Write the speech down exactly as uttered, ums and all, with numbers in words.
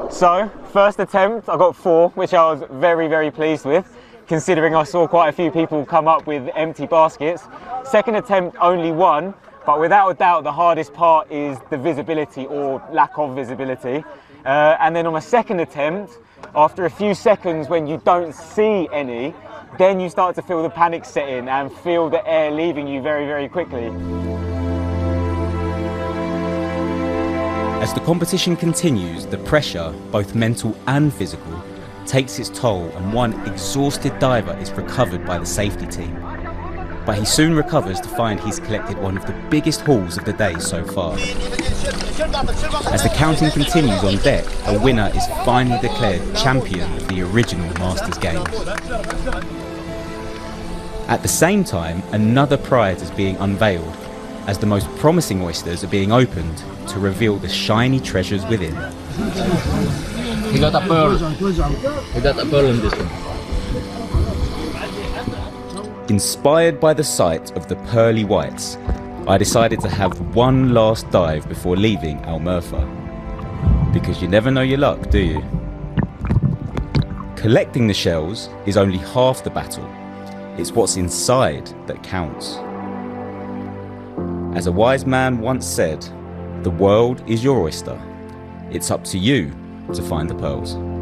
So, first attempt, I got four, which I was very, very pleased with, considering I saw quite a few people come up with empty baskets. Second attempt, only one, but without a doubt, the hardest part is the visibility or lack of visibility. Uh, and then on my second attempt, after a few seconds when you don't see any, then you start to feel the panic set in and feel the air leaving you very, very quickly. As the competition continues, the pressure, both mental and physical, takes its toll, and one exhausted diver is recovered by the safety team. But he soon recovers to find he's collected one of the biggest hauls of the day so far. As the counting continues on deck, a winner is finally declared champion of the original Masters Games. At the same time, another prize is being unveiled, as the most promising oysters are being opened to reveal the shiny treasures within. He got a pearl. He got a pearl in this one. Inspired by the sight of the pearly whites, I decided to have one last dive before leaving Al Mirfa. Because you never know your luck, do you? Collecting the shells is only half the battle. It's what's inside that counts. As a wise man once said, the world is your oyster. It's up to you to find the pearls.